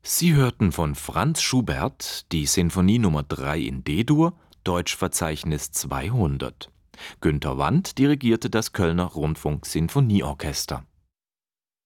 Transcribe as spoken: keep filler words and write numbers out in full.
Sie hörten von Franz Schubert die Sinfonie Nummer drei in D-Dur, Deutschverzeichnis zweihundert. Günter Wandt dirigierte das Kölner Rundfunk-Sinfonieorchester.